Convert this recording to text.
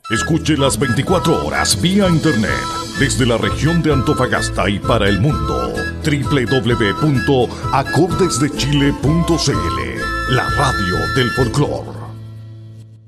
Escuche las 24 horas vía internet desde la región de Antofagasta y para el mundo. www.acordesdechile.cl. La radio del folclor.